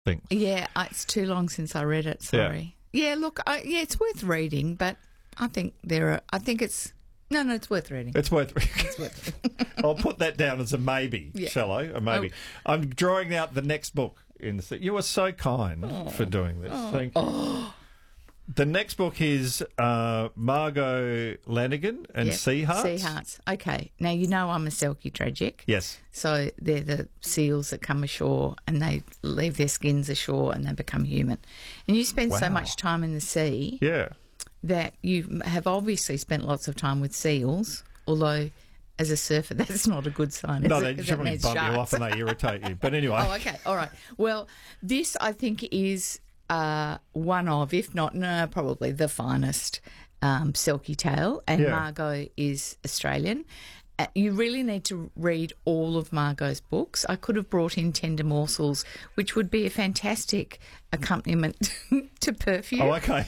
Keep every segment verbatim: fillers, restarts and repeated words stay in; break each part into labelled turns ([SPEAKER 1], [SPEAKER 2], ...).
[SPEAKER 1] things.
[SPEAKER 2] Yeah, uh, it's too long since I read it. Sorry. Yeah, yeah look, I, yeah, it's worth reading, but I think there are. I think it's no, no, it's worth reading.
[SPEAKER 1] It's worth reading.
[SPEAKER 2] It's worth reading.
[SPEAKER 1] I'll put that down as a maybe,
[SPEAKER 2] Yeah.
[SPEAKER 1] shall I? A maybe.
[SPEAKER 2] Oh.
[SPEAKER 1] I'm drawing out the next book in the. You are so kind
[SPEAKER 2] Oh.
[SPEAKER 1] for doing this.
[SPEAKER 2] Oh.
[SPEAKER 1] Thank you.
[SPEAKER 2] Oh.
[SPEAKER 1] The next book is uh, Margot Lanigan and
[SPEAKER 2] Yep.
[SPEAKER 1] Sea Hearts.
[SPEAKER 2] Sea Hearts. Okay. Now, you know I'm a Selkie tragic.
[SPEAKER 1] Yes.
[SPEAKER 2] So they're the seals that come ashore and they leave their skins ashore and they become human. And you spend so
[SPEAKER 1] Wow.
[SPEAKER 2] much time in the sea
[SPEAKER 1] Yeah.
[SPEAKER 2] that you have obviously spent lots of time with seals, although as a surfer that's not a good sign.
[SPEAKER 1] No,
[SPEAKER 2] is
[SPEAKER 1] they
[SPEAKER 2] it? 'Cause that
[SPEAKER 1] generally
[SPEAKER 2] means
[SPEAKER 1] bump you
[SPEAKER 2] sharks.
[SPEAKER 1] off and they irritate you. But anyway.
[SPEAKER 2] Oh, okay. All right. Well, this I think is uh, one of, if not, no, probably the finest um, Selkie tale. And
[SPEAKER 1] Yeah.
[SPEAKER 2] Margot is Australian. Uh, you really need to read all of Margot's books. I could have brought in Tender Morsels, which would be a fantastic accompaniment to Perfume.
[SPEAKER 1] Oh, okay.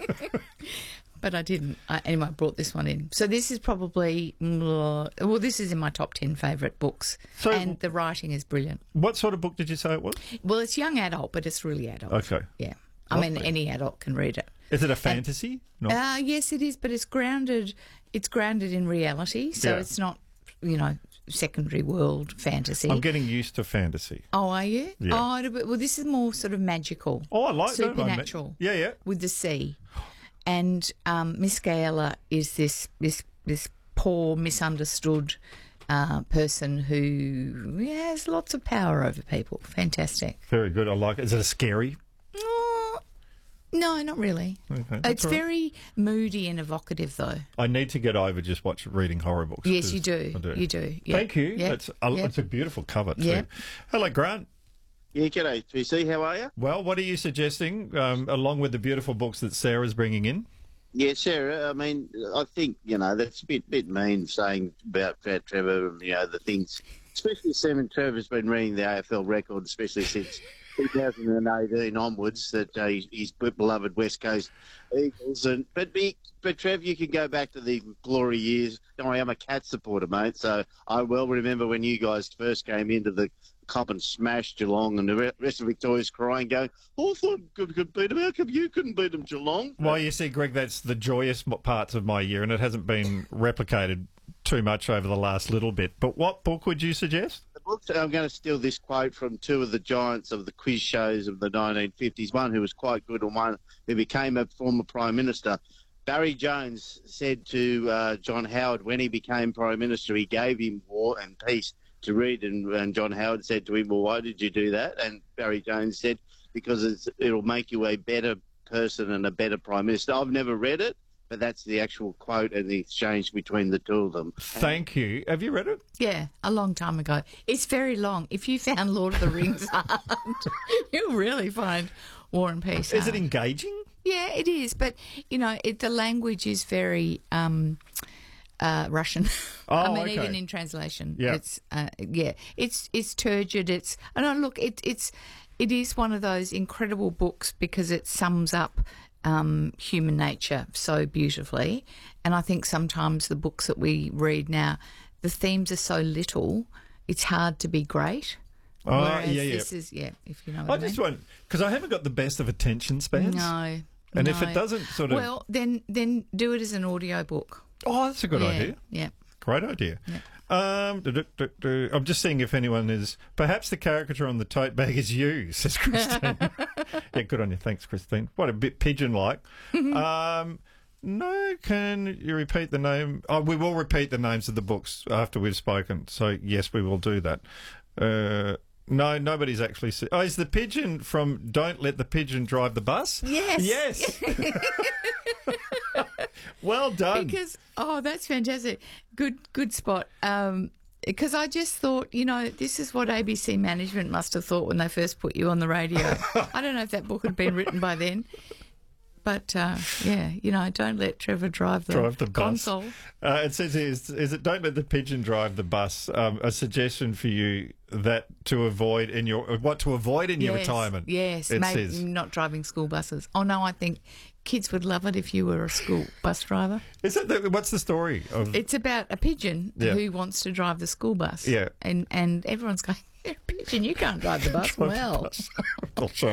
[SPEAKER 2] But I didn't. I, anyway, I brought this one in. So this is probably, uh, well, this is in my top ten favourite books.
[SPEAKER 1] So-
[SPEAKER 2] and the writing is brilliant.
[SPEAKER 1] What sort of book did you say it was?
[SPEAKER 2] Well, it's young adult, but it's really adult.
[SPEAKER 1] Okay.
[SPEAKER 2] Yeah. I mean,
[SPEAKER 1] Lovely.
[SPEAKER 2] any adult can read it.
[SPEAKER 1] Is it a fantasy? No.
[SPEAKER 2] Uh, yes, it is, but it's grounded. It's grounded in reality, so
[SPEAKER 1] Yeah.
[SPEAKER 2] it's not, you know, secondary world fantasy.
[SPEAKER 1] I'm getting used to fantasy.
[SPEAKER 2] Oh, are you?
[SPEAKER 1] Yeah.
[SPEAKER 2] Oh, it'll be- well, this is more sort of magical.
[SPEAKER 1] Oh, I like that. I mean-
[SPEAKER 2] supernatural.
[SPEAKER 1] Yeah, yeah.
[SPEAKER 2] With the sea, and um, Miss Gaella is this this this poor, misunderstood uh, person who has lots of power over people. Fantastic.
[SPEAKER 1] Very good. I like it. Is it a scary?
[SPEAKER 2] Oh, no, not really.
[SPEAKER 1] Okay, that's
[SPEAKER 2] It's
[SPEAKER 1] all right.
[SPEAKER 2] very moody and evocative, though.
[SPEAKER 1] I need to get over just watch reading horror books.
[SPEAKER 2] Yes,
[SPEAKER 1] 'cause
[SPEAKER 2] you do.
[SPEAKER 1] I do.
[SPEAKER 2] You do. Yeah.
[SPEAKER 1] Thank you.
[SPEAKER 2] Yeah.
[SPEAKER 1] That's a,
[SPEAKER 2] Yeah.
[SPEAKER 1] it's a beautiful cover too.
[SPEAKER 2] Yeah.
[SPEAKER 1] Hello, Grant.
[SPEAKER 3] Yeah, g'day, T C. How are you?
[SPEAKER 1] Well, what are you suggesting, um, along with the beautiful books that Sarah's bringing in?
[SPEAKER 3] Yeah, Sarah. I mean, I think you know that's a bit bit mean saying about Fat Trevor. You know the things, especially Sam Trevor's been reading the A F L record, especially since two thousand eighteen onwards. That uh, his, his beloved West Coast Eagles. And but be, but Trev, you can go back to the glory years. Don't worry, I'm a Cat supporter, mate. So I well remember when you guys first came into the Cop and smashed Geelong, and the re- rest of Victoria's crying, going, "Oh, I thought could, could beat them. How come you couldn't beat them, Geelong?"
[SPEAKER 1] Well, you see, Greg, that's the joyous mo- parts of my year, and it hasn't been replicated too much over the last little bit. But what book would you suggest?
[SPEAKER 3] The book, I'm going to steal this quote from two of the giants of the quiz shows of the nineteen fifties, one who was quite good and one who became a former Prime Minister. Barry Jones said to uh, John Howard when he became Prime Minister, he gave him War and Peace to read, and, and John Howard said to him, "Well, why did you do that?" And Barry Jones said, "Because it's, it'll make you a better person and a better Prime Minister." I've never read it, but that's the actual quote and the exchange between the two of them.
[SPEAKER 1] Thank you. Have you read it?
[SPEAKER 2] Yeah, a long time ago. It's very long. If you found Lord of the Rings hard, you'll really find War and Peace
[SPEAKER 1] Is
[SPEAKER 2] hard.
[SPEAKER 1] it engaging?
[SPEAKER 2] Yeah, it is. But, you know, it, the language is very um, uh, Russian.
[SPEAKER 1] Oh,
[SPEAKER 2] I mean,
[SPEAKER 1] okay.
[SPEAKER 2] even in translation.
[SPEAKER 1] Yeah.
[SPEAKER 2] It's, uh, yeah, it's it's turgid. It's, I know, look, it, it's, it is one of those incredible books because it sums up um, human nature so beautifully. And I think sometimes the books that we read now, the themes are so little, it's hard to be great.
[SPEAKER 1] Oh,
[SPEAKER 2] Whereas
[SPEAKER 1] yeah, yeah.
[SPEAKER 2] this is, yeah, if you know
[SPEAKER 1] I
[SPEAKER 2] what I,
[SPEAKER 1] just
[SPEAKER 2] mean.
[SPEAKER 1] want, because I haven't got the best of attention spans.
[SPEAKER 2] No.
[SPEAKER 1] And if
[SPEAKER 2] no.
[SPEAKER 1] it doesn't sort of...
[SPEAKER 2] Well, then then do it as an audio book.
[SPEAKER 1] Oh, that's a good
[SPEAKER 2] yeah,
[SPEAKER 1] idea.
[SPEAKER 2] Yeah.
[SPEAKER 1] Great idea. Um, do, do, do, do. I'm just seeing if anyone is... Perhaps the caricature on the tote bag is you, says Christine. Yeah, good on you. Thanks, Christine. What a bit pigeon-like. um, no, can you repeat the name? Oh, we will repeat the names of the books after we've spoken. So, yes, we will do that. Uh, no, nobody's actually... Se- oh, is the pigeon from Don't Let the Pigeon Drive the Bus?
[SPEAKER 2] Yes.
[SPEAKER 1] Yes. Well done.
[SPEAKER 2] Because oh, that's fantastic. Good good spot. Um, because I just thought, you know, this is what A B C management must have thought when they first put you on the radio. I don't know if that book had been written by then. But, uh, yeah, you know, don't let Trevor drive the,
[SPEAKER 1] Drive the bus.
[SPEAKER 2] console.
[SPEAKER 1] Uh, it says here, is, is it don't let the pigeon drive the bus? Um, a suggestion for you that to avoid in your what to avoid in your
[SPEAKER 2] Yes,
[SPEAKER 1] retirement.
[SPEAKER 2] Yes,
[SPEAKER 1] it
[SPEAKER 2] maybe
[SPEAKER 1] says.
[SPEAKER 2] not driving school buses. Oh, no, I think kids would love it if you were a school bus driver.
[SPEAKER 1] Is that the, what's the story of?
[SPEAKER 2] It's about a pigeon
[SPEAKER 1] Yeah.
[SPEAKER 2] who wants to drive the school bus.
[SPEAKER 1] Yeah.
[SPEAKER 2] And, and everyone's going, you're a pigeon. Imagine you can't drive the bus well.
[SPEAKER 1] I'll try